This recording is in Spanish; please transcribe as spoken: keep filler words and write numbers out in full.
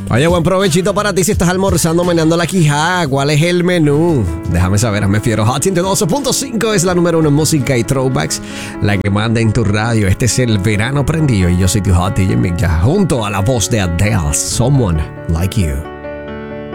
Oye, buen provechito para ti si estás almorzando, meneando la quijada. ¿Cuál es el menú? Déjame saber, me fiero. Hot ciento doce punto cinco es la número uno en música y throwbacks, la que manda en tu radio. Este es el verano prendido y yo soy tu Hot D J Mick, ya junto a la voz de Adele, Someone Like You.